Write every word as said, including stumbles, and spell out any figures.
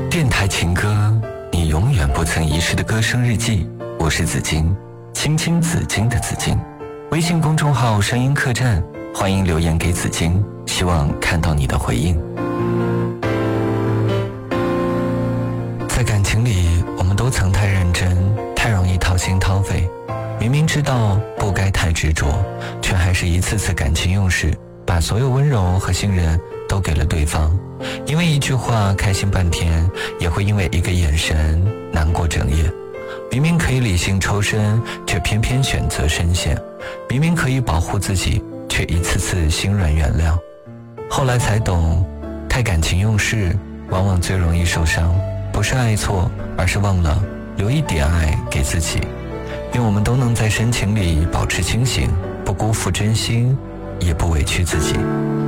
电台情歌，你永远不曾遗失的歌声日记。我是紫金，青青紫金的紫金。微信公众号声音客栈，欢迎留言给紫金，希望看到你的回应。在感情里，我们都曾太认真，太容易掏心掏肺，明明知道不该太执着，却还是一次次感情用事，把所有温柔和信任都给了对方。因为一句话开心半天，也会因为一个眼神难过整夜。明明可以理性抽身，却偏偏选择深陷。明明可以保护自己，却一次次心软原谅。后来才懂，太感情用事往往最容易受伤，不是爱错，而是忘了留一点爱给自己。愿我们都能在深情里保持清醒，不辜负真心，也不委屈自己。